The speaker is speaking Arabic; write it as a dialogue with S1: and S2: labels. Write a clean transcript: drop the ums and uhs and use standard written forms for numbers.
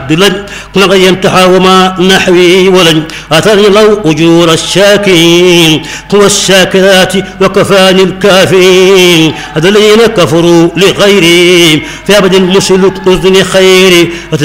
S1: دلن كنا يمتحى وما نحوي ولن أثرني لو أجور الشاكين قوى الشاكرات وكفاني الكافرين الذين كفروا لغيري في أبد المسلك أذن خيري